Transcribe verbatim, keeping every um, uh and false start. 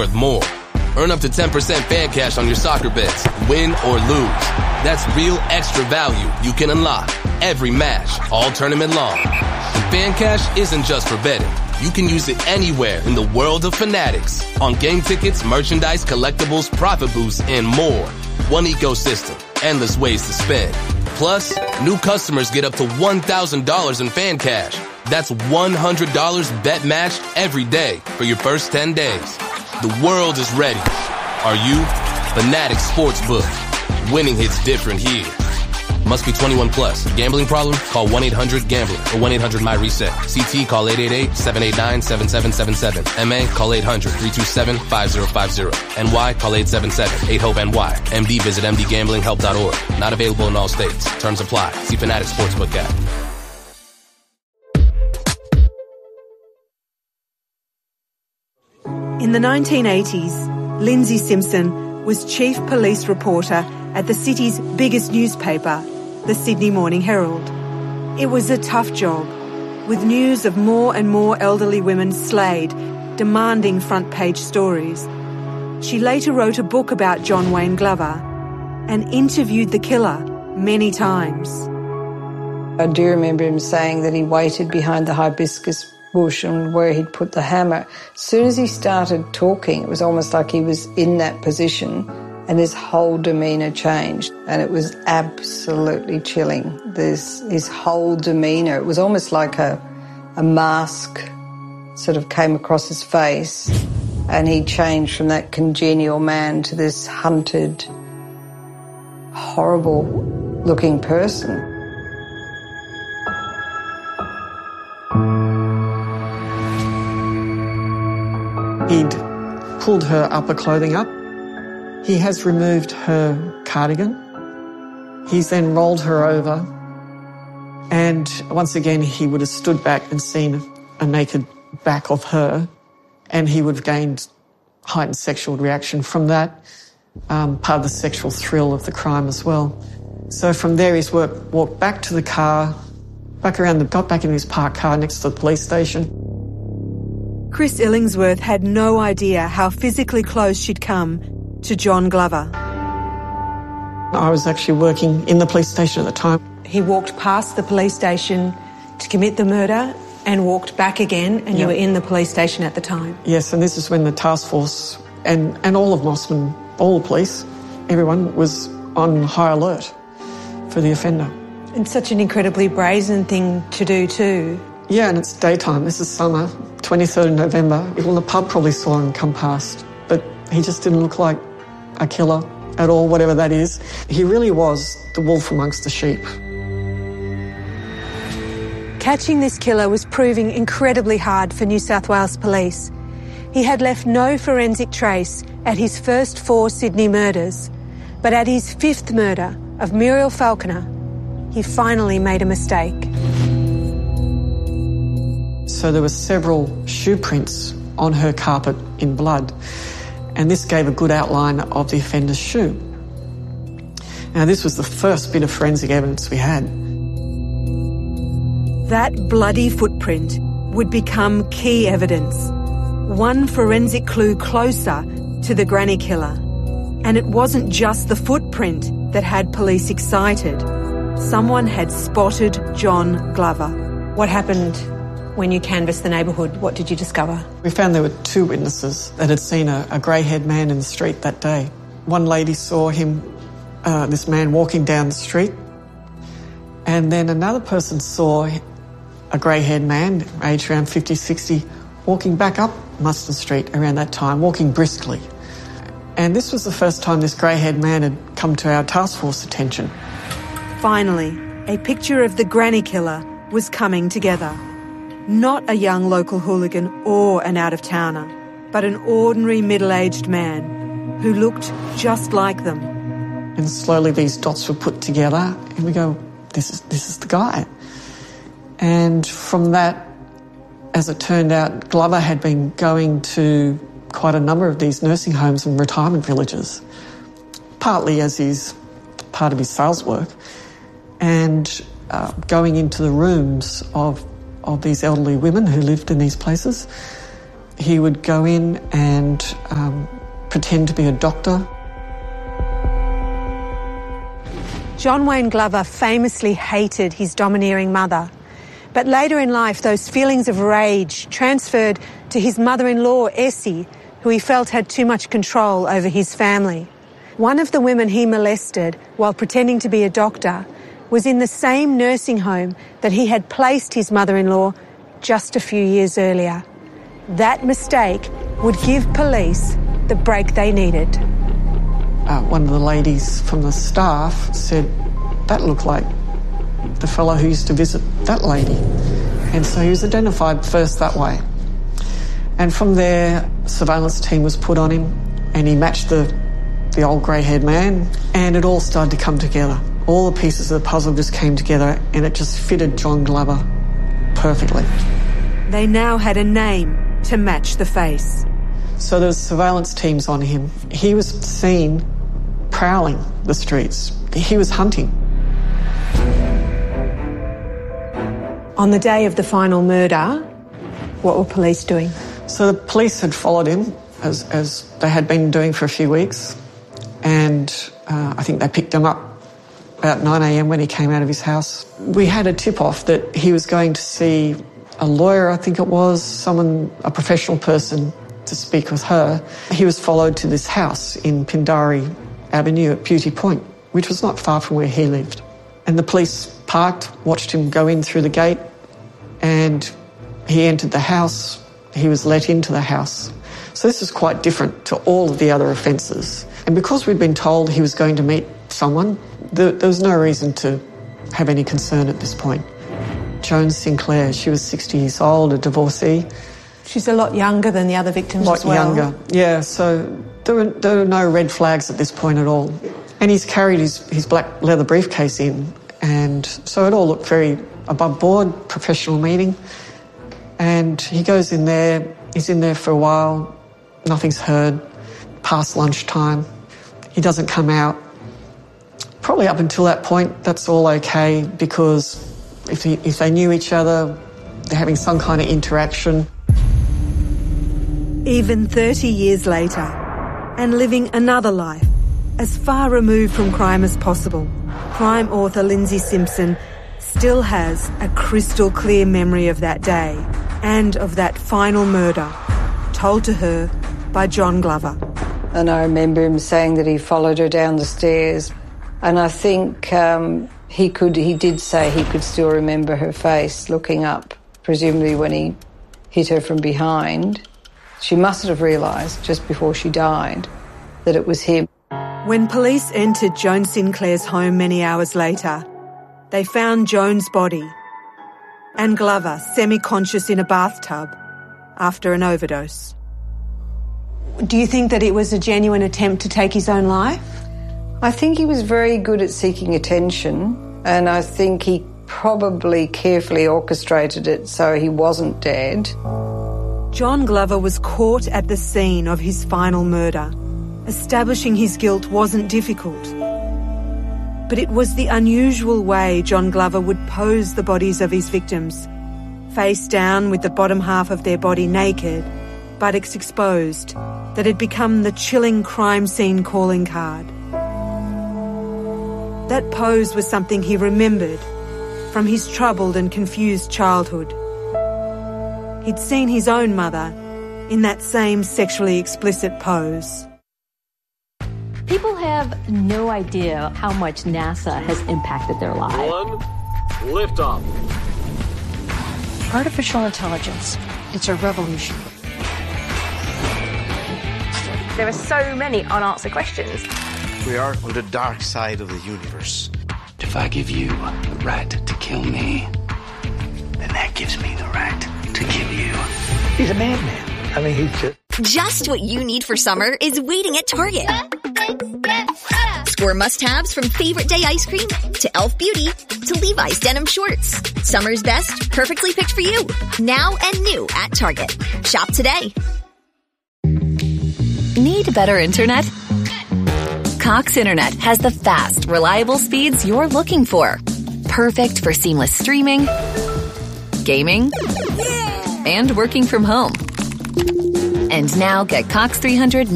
worth more. Earn up to ten percent fan cash on your soccer bets, win or lose. That's real extra value you can unlock every match, all tournament long. And fan cash isn't just for betting. You can use it anywhere in the world of Fanatics. On game tickets, merchandise, collectibles, profit boosts, and more. One ecosystem, endless ways to spend. Plus, new customers get up to one thousand dollars in fan cash. That's one hundred dollars bet matched every day for your first ten days. The world is ready. Are you? Fanatics Sportsbook. Winning hits different here. Must be twenty-one plus. Gambling problem? Call one eight hundred gambler or one eight hundred my reset. C T call eight eight eight, seven eight nine, seven seven seven seven. M A call eight hundred, three two seven, five zero five zero. N Y call eight seven seven, eight hope N Y. M D visit m d gambling help dot org. Not available in all states. Terms apply. See Fanatics Sportsbook app. In the nineteen eighties, Lindsay Simpson was chief police reporter at the city's biggest newspaper, the Sydney Morning Herald. It was a tough job, with news of more and more elderly women slayed, demanding front-page stories. She later wrote a book about John Wayne Glover and interviewed the killer many times. I do remember him saying that he waited behind the hibiscus bush and where he'd put the hammer. As soon as he started talking, it was almost like he was in that position and his whole demeanour changed. And it was absolutely chilling. This, his whole demeanour, it was almost like a, a mask sort of came across his face, and he changed from that congenial man to this hunted, horrible-looking person. He'd pulled her upper clothing up. He has removed her cardigan. He's then rolled her over. And once again, he would have stood back and seen a naked back of her, and he would have gained heightened sexual reaction from that, um, part of the sexual thrill of the crime as well. So from there, he's worked, walked back to the car, back around, the, got back in his parked car next to the police station. Chris Illingsworth had no idea how physically close she'd come to John Glover. I was actually working in the police station at the time. He walked past the police station to commit the murder and walked back again, and yep. You were in the police station at the time. Yes, and this is when the task force and, and all of Mosman, all the police, everyone was on high alert for the offender. And such an incredibly brazen thing to do too. Yeah, and it's daytime. This is summer, twenty-third of November. People in the pub probably saw him come past, but he just didn't look like a killer at all, whatever that is. He really was the wolf amongst the sheep. Catching this killer was proving incredibly hard for New South Wales Police. He had left no forensic trace at his first four Sydney murders, but at his fifth murder of Muriel Falconer, he finally made a mistake. So there were several shoe prints on her carpet in blood, and this gave a good outline of the offender's shoe. Now, this was the first bit of forensic evidence we had. That bloody footprint would become key evidence, one forensic clue closer to the granny killer. And it wasn't just the footprint that had police excited. Someone had spotted John Glover. What happened when you canvassed the neighbourhood? What did you discover? We found there were two witnesses that had seen a, a grey-haired man in the street that day. One lady saw him, uh, this man walking down the street, and then another person saw a grey-haired man, aged around fifty, sixty, walking back up Mustard Street around that time, walking briskly. And this was the first time this grey-haired man had come to our task force attention. Finally, a picture of the granny killer was coming together. Not a young local hooligan or an out-of-towner, but an ordinary middle-aged man who looked just like them. And slowly these dots were put together, and we go, this is, this is the guy. And from that, as it turned out, Glover had been going to quite a number of these nursing homes and retirement villages, partly as his part of his sales work, and uh, going into the rooms of of these elderly women who lived in these places. He would go in and um, pretend to be a doctor. John Wayne Glover famously hated his domineering mother. But later in life, those feelings of rage transferred to his mother-in-law, Essie, who he felt had too much control over his family. One of the women he molested while pretending to be a doctor was in the same nursing home that he had placed his mother-in-law just a few years earlier. That mistake would give police the break they needed. Uh, one of the ladies from the staff said, "That looked like the fellow who used to visit that lady." And so he was identified first that way. And from there, a surveillance team was put on him and he matched the, the old grey-haired man, and it all started to come together. All the pieces of the puzzle just came together and it just fitted John Glover perfectly. They now had a name to match the face. So there was surveillance teams on him. He was seen prowling the streets. He was hunting. On the day of the final murder, what were police doing? So the police had followed him, as, as they had been doing for a few weeks, and uh, I think they picked him up about nine a m when he came out of his house. We had a tip-off that he was going to see a lawyer, I think it was, someone, a professional person, to speak with her. He was followed to this house in Pindari Avenue at Beauty Point, which was not far from where he lived. And the police parked, watched him go in through the gate, and he entered the house. He was let into the house. So this is quite different to all of the other offences. And because we'd been told he was going to meet someone, there, there was no reason to have any concern at this point. Joan Sinclair, she was sixty years old, a divorcee. She's a lot younger than the other victims lot as well. Younger, yeah. So there were, there were no red flags at this point at all. And he's carried his, his black leather briefcase in, and so it all looked very above board, professional meeting. And he goes in there, he's in there for a while, nothing's heard, past lunchtime. He doesn't come out. Probably up until that point, that's all okay, because if, he, if they knew each other, they're having some kind of interaction. Even thirty years later, and living another life, as far removed from crime as possible, crime author Lindsay Simpson still has a crystal clear memory of that day and of that final murder told to her by John Glover. And I remember him saying that he followed her down the stairs, and I think um, he could. He did say he could still remember her face looking up, presumably when he hit her from behind. She must have realised just before she died that it was him. When police entered Joan Sinclair's home many hours later, they found Joan's body and Glover semi-conscious in a bathtub after an overdose. Do you think that it was a genuine attempt to take his own life? I think he was very good at seeking attention, and I think he probably carefully orchestrated it so he wasn't dead. John Glover was caught at the scene of his final murder. Establishing his guilt wasn't difficult. But it was the unusual way John Glover would pose the bodies of his victims, face down with the bottom half of their body naked, buttocks exposed, that had become the chilling crime scene calling card. That pose was something he remembered from his troubled and confused childhood. He'd seen his own mother in that same sexually explicit pose. People have no idea how much NASA has impacted their lives. One, liftoff. Artificial intelligence. It's a revolution. There are so many unanswered questions. We are on the dark side of the universe. If I give you the right to kill me, then that gives me the right to kill you. He's a madman. I mean, he's just... Just what you need for summer is waiting at Target. Score must-haves from favorite day ice cream to e l f Beauty to Levi's denim shorts. Summer's best, perfectly picked for you. Now and new at Target. Shop today. Need better internet? Cox Internet has the fast, reliable speeds you're looking for. Perfect for seamless streaming, gaming, and working from home. And now get Cox three hundred